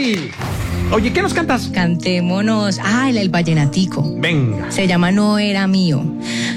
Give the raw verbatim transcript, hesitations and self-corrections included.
Mari. Oye, ¿qué nos cantas? Cantémonos. Ah, el, el vallenatico. Venga. Se llama No Era Mío.